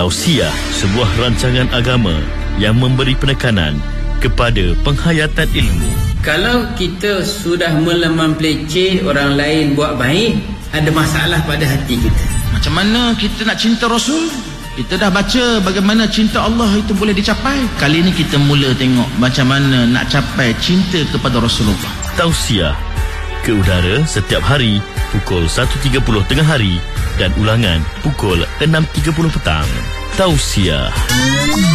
Tausiah, sebuah rancangan agama yang memberi penekanan kepada penghayatan ilmu. Kalau kita sudah mula mempleceh orang lain buat baik, ada masalah pada hati kita. Macam mana kita nak cinta Rasul? Kita dah baca bagaimana cinta Allah itu boleh dicapai. Kali ini kita mula tengok macam mana nak capai cinta kepada Rasulullah. Tausiah ke udara setiap hari pukul 1.30 tengah hari dan ulangan pukul 6.30 petang. Tausiah.